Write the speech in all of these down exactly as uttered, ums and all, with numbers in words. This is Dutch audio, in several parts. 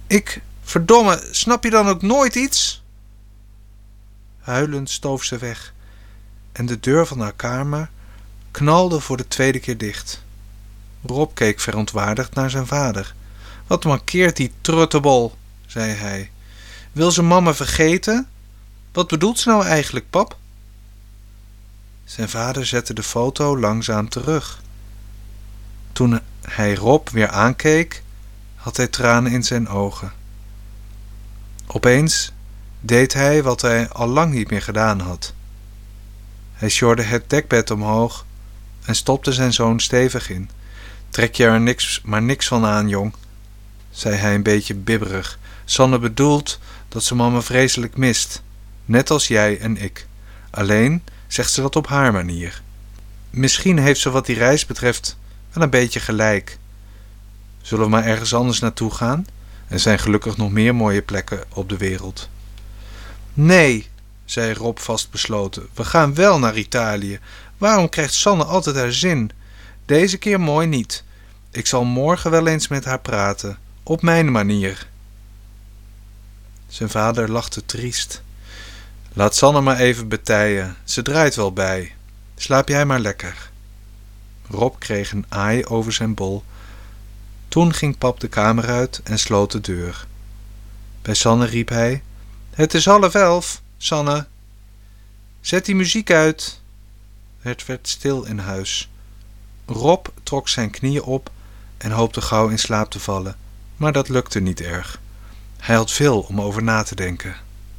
Ik, verdomme, snap je dan ook nooit iets? Huilend stoof ze weg en de deur van haar kamer knalde voor de tweede keer dicht. Rob keek verontwaardigd naar zijn vader. Wat mankeert die truttebol, zei hij. Wil ze mama vergeten? Wat bedoelt ze nou eigenlijk, pap? Zijn vader zette de foto langzaam terug. Toen hij Rob weer aankeek, had hij tranen in zijn ogen. Opeens deed hij wat hij al lang niet meer gedaan had. Hij sjorde het dekbed omhoog en stopte zijn zoon stevig in. Trek je er niks, maar niks van aan, jong, zei hij een beetje bibberig. Sanne bedoelt dat ze mama vreselijk mist, net als jij en ik. Alleen zegt ze dat op haar manier. Misschien heeft ze wat die reis betreft wel een beetje gelijk. Zullen we maar ergens anders naartoe gaan? Er zijn gelukkig nog meer mooie plekken op de wereld. Nee, zei Rob vastbesloten, we gaan wel naar Italië. Waarom krijgt Sanne altijd haar zin? Deze keer mooi niet. Ik zal morgen wel eens met haar praten, op mijn manier. Zijn vader lachte triest. Laat Sanne maar even betijen, ze draait wel bij. Slaap jij maar lekker. Rob kreeg een aai over zijn bol. Toen ging pap de kamer uit en sloot de deur. Bij Sanne riep hij: Het is half elf, Sanne. Zet die muziek uit. Het werd stil in huis. Rob trok zijn knieën op en hoopte gauw in slaap te vallen, maar dat lukte niet erg. Hij had veel om over na te denken.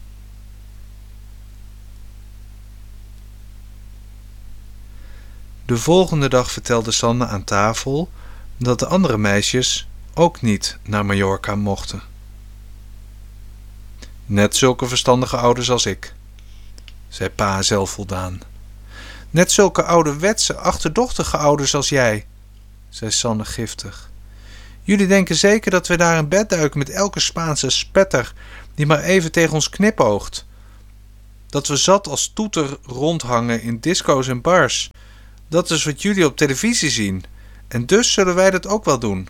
De volgende dag vertelde Sanne aan tafel dat de andere meisjes ook niet naar Mallorca mochten. Net zulke verstandige ouders als ik, zei pa zelfvoldaan. Net zulke ouderwetse, achterdochtige ouders als jij, zei Sanne giftig. Jullie denken zeker dat we daar in bed duiken met elke Spaanse spetter die maar even tegen ons knipoogt. Dat we zat als toeter rondhangen in disco's en bars. Dat is wat jullie op televisie zien. En dus zullen wij dat ook wel doen.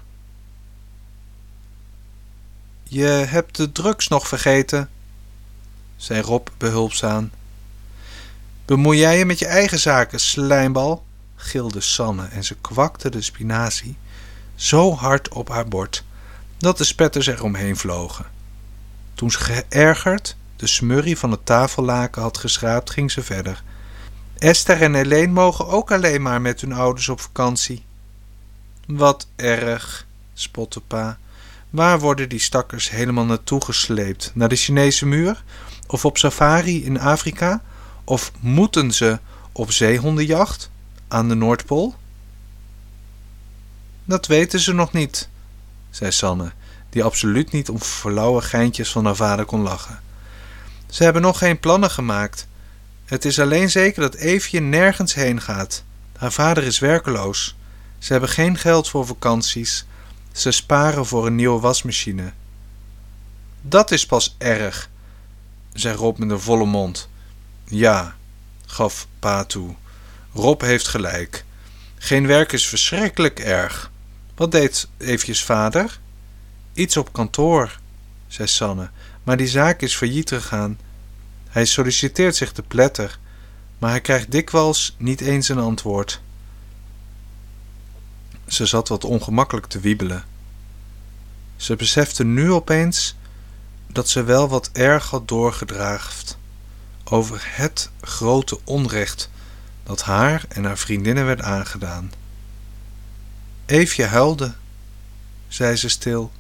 Je hebt de drugs nog vergeten, zei Rob behulpzaam. Bemoei jij je met je eigen zaken, slijmbal, gilde Sanne en ze kwakte de spinazie zo hard op haar bord dat de spetters er omheen vlogen. Toen ze geërgerd de smurrie van het tafellaken had geschraapt, ging ze verder. Esther en Helene mogen ook alleen maar met hun ouders op vakantie. Wat erg, spotte pa. Waar worden die stakkers helemaal naartoe gesleept? Naar de Chinese muur? Of op safari in Afrika? Of moeten ze op zeehondenjacht aan de Noordpool? Dat weten ze nog niet, zei Sanne, die absoluut niet om flauwe geintjes van haar vader kon lachen. Ze hebben nog geen plannen gemaakt. Het is alleen zeker dat Eefje nergens heen gaat. Haar vader is werkeloos. Ze hebben geen geld voor vakanties. Ze sparen voor een nieuwe wasmachine. Dat is pas erg, zei Rob met een volle mond. Ja, gaf pa toe. Rob heeft gelijk. Geen werk is verschrikkelijk erg. Wat deed Eefjes vader? Iets op kantoor, zei Sanne, maar die zaak is failliet gegaan. Hij solliciteert zich te pletter, maar hij krijgt dikwijls niet eens een antwoord. Ze zat wat ongemakkelijk te wiebelen. Ze besefte nu opeens dat ze wel wat erg had doorgedraafd over het grote onrecht dat haar en haar vriendinnen werd aangedaan. Eefje huilde, zei ze stil.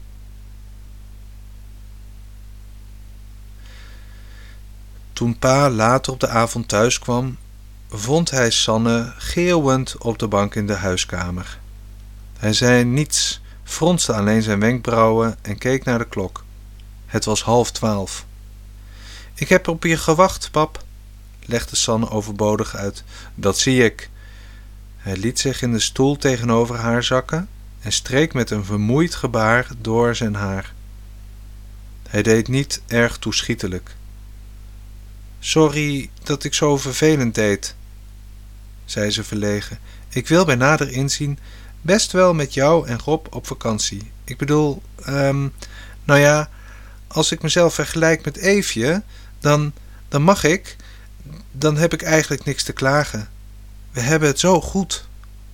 Toen pa later op de avond thuis kwam, vond hij Sanne geeuwend op de bank in de huiskamer. Hij zei niets, fronste alleen zijn wenkbrauwen en keek naar de klok. Het was half twaalf. Ik heb op je gewacht, pap, legde Sanne overbodig uit. Dat zie ik. Hij liet zich in de stoel tegenover haar zakken en streek met een vermoeid gebaar door zijn haar. Hij deed niet erg toeschietelijk. Sorry dat ik zo vervelend deed, zei ze verlegen. Ik wil bij nader inzien best wel met jou en Rob op vakantie. Ik bedoel, um, Nou ja, als ik mezelf vergelijk met Eefje, dan, dan mag ik, dan heb ik eigenlijk niks te klagen. We hebben het zo goed.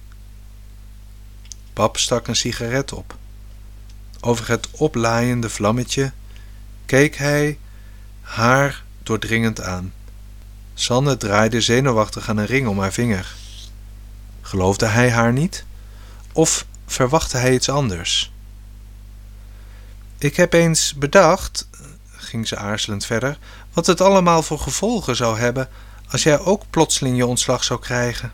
Pap stak een sigaret op. Over het oplaaiende vlammetje keek hij haar doordringend aan. Sanne draaide zenuwachtig aan een ring om haar vinger. Geloofde hij haar niet? Of verwachtte hij iets anders? Ik heb eens bedacht, ging ze aarzelend verder, wat het allemaal voor gevolgen zou hebben als jij ook plotseling je ontslag zou krijgen.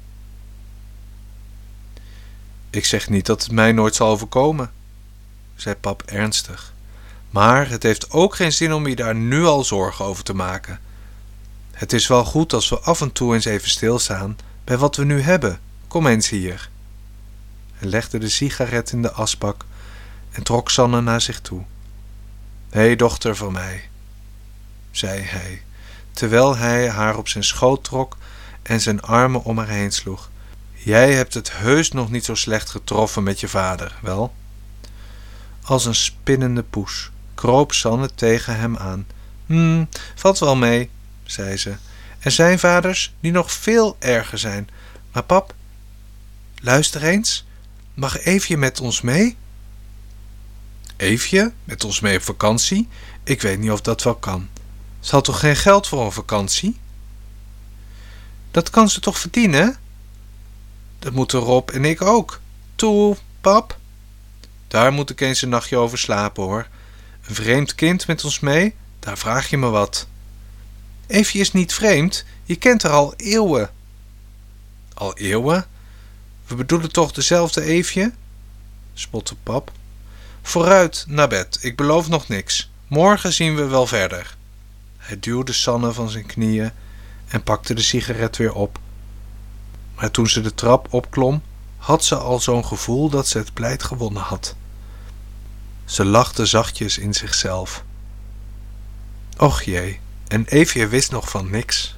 Ik zeg niet dat het mij nooit zal overkomen, zei pap ernstig. Maar het heeft ook geen zin om je daar nu al zorgen over te maken. Het is wel goed als we af en toe eens even stilstaan bij wat we nu hebben. Kom eens hier. Hij legde de sigaret in de asbak en trok Sanne naar zich toe. Hé, dochter van mij, zei hij, terwijl hij haar op zijn schoot trok en zijn armen om haar heen sloeg. Jij hebt het heus nog niet zo slecht getroffen met je vader, wel? Als een spinnende poes kroop Sanne tegen hem aan. Hm, valt wel mee, zei ze. Er zijn vaders die nog veel erger zijn. Maar pap, luister eens, mag Eefje met ons mee? Eefje, met ons mee op vakantie? Ik weet niet of dat wel kan. Ze had toch geen geld voor een vakantie? Dat kan ze toch verdienen? Dat moeten Rob en ik ook. Toe, pap. Daar moet ik eens een nachtje over slapen, hoor. Een vreemd kind met ons mee, daar vraag je me wat. Eefje is niet vreemd, je kent haar al eeuwen. Al eeuwen? We bedoelen toch dezelfde Eefje? Spotte pap. Vooruit, naar bed, ik beloof nog niks. Morgen zien we wel verder. Hij duwde Sanne van zijn knieën en pakte de sigaret weer op. Maar toen ze de trap opklom, had ze al zo'n gevoel dat ze het pleit gewonnen had. Ze lachte zachtjes in zichzelf. Och jee, en Eefje wist nog van niks.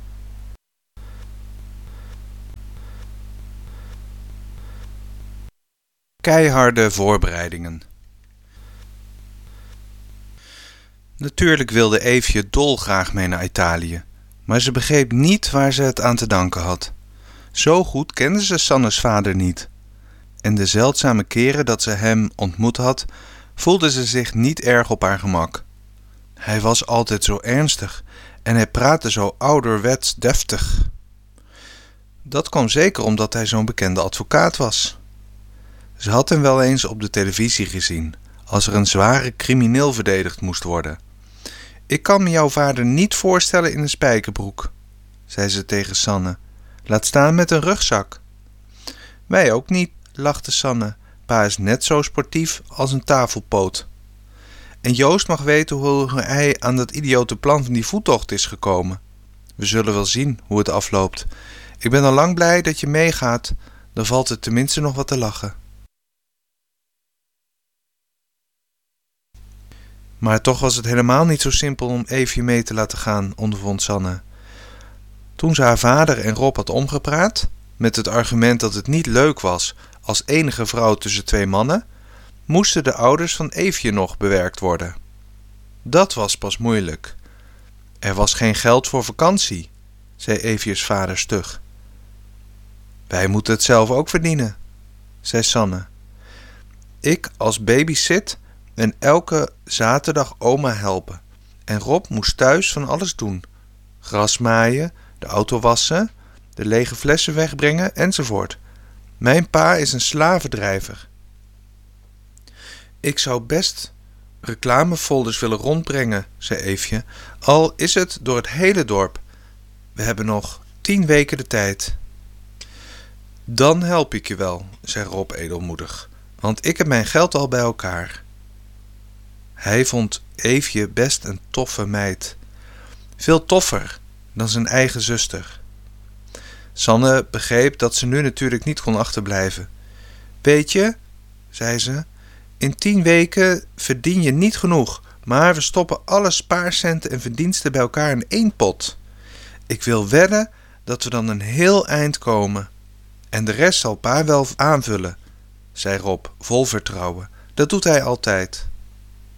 Keiharde voorbereidingen. Natuurlijk wilde Eefje dolgraag mee naar Italië, maar ze begreep niet waar ze het aan te danken had. Zo goed kende ze Sannes vader niet. En de zeldzame keren dat ze hem ontmoet had, voelde ze zich niet erg op haar gemak. Hij was altijd zo ernstig en hij praatte zo ouderwets deftig. Dat kwam zeker omdat hij zo'n bekende advocaat was. Ze had hem wel eens op de televisie gezien, als er een zware crimineel verdedigd moest worden. Ik kan me jouw vader niet voorstellen in een spijkerbroek, zei ze tegen Sanne. Laat staan met een rugzak. Wij ook niet, lachte Sanne. Pa is net zo sportief als een tafelpoot. En Joost mag weten hoe hij aan dat idiote plan van die voettocht is gekomen. We zullen wel zien hoe het afloopt. Ik ben al lang blij dat je meegaat. Dan valt er tenminste nog wat te lachen. Maar toch was het helemaal niet zo simpel om Eefje mee te laten gaan, ondervond Sanne. Toen ze haar vader en Rob had omgepraat, met het argument dat het niet leuk was als enige vrouw tussen twee mannen, moesten de ouders van Eefje nog bewerkt worden. Dat was pas moeilijk. Er was geen geld voor vakantie, zei Eefjes vader stug. Wij moeten het zelf ook verdienen, zei Sanne. Ik als babysit en elke zaterdag oma helpen. En Rob moest thuis van alles doen. Gras maaien, de auto wassen, de lege flessen wegbrengen enzovoort. Mijn pa is een slavendrijver. Ik zou best reclamefolders willen rondbrengen, zei Eefje, al is het door het hele dorp. We hebben nog tien weken de tijd. Dan help ik je wel, zei Rob edelmoedig, want ik heb mijn geld al bij elkaar. Hij vond Eefje best een toffe meid. Veel toffer dan zijn eigen zuster. Sanne begreep dat ze nu natuurlijk niet kon achterblijven. Weet je, zei ze, in tien weken verdien je niet genoeg, maar we stoppen alle spaarcenten en verdiensten bij elkaar in één pot. Ik wil wedden dat we dan een heel eind komen. En de rest zal pa wel aanvullen, zei Rob, vol vertrouwen. Dat doet hij altijd.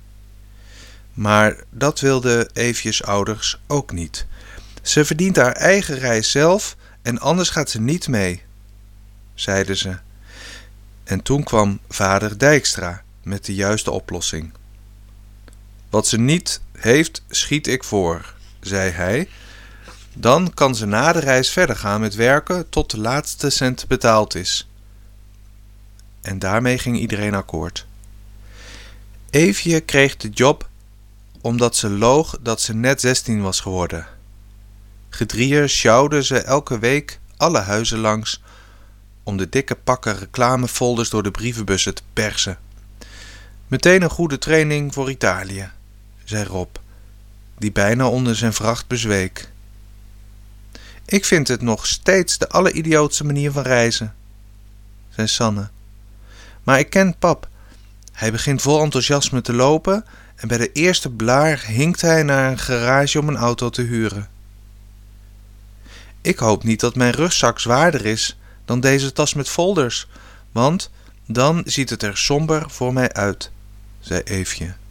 Maar dat wilden Eefjes ouders ook niet. Ze verdient haar eigen reis zelf en anders gaat ze niet mee, zeiden ze. En toen kwam vader Dijkstra met de juiste oplossing. Wat ze niet heeft, schiet ik voor, zei hij. Dan kan ze na de reis verder gaan met werken tot de laatste cent betaald is. En daarmee ging iedereen akkoord. Eefje kreeg de job omdat ze loog dat ze net zestien was geworden. Gedrieën sjouwde ze elke week alle huizen langs om de dikke pakken reclamefolders door de brievenbussen te persen. Meteen een goede training voor Italië, zei Rob, die bijna onder zijn vracht bezweek. Ik vind het nog steeds de alleridiootste manier van reizen, zei Sanne. Maar ik ken pap. Hij begint vol enthousiasme te lopen en bij de eerste blaar hinkt hij naar een garage om een auto te huren. Ik hoop niet dat mijn rugzak zwaarder is dan deze tas met folders, want dan ziet het er somber voor mij uit, zei Eefje.